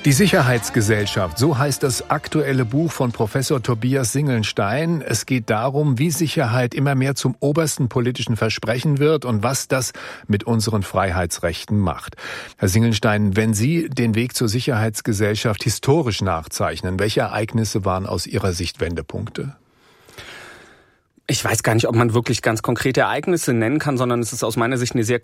Die Sicherheitsgesellschaft, so heißt das aktuelle Buch von Professor Tobias Singelstein. Es geht darum, wie Sicherheit immer mehr zum obersten politischen Versprechen wird und was das mit unseren Freiheitsrechten macht. Herr Singelstein, wenn Sie den Weg zur Sicherheitsgesellschaft historisch nachzeichnen, welche Ereignisse waren aus Ihrer Sicht Wendepunkte? Ich weiß gar nicht, ob man wirklich ganz konkrete Ereignisse nennen kann, sondern es ist aus meiner Sicht eine sehr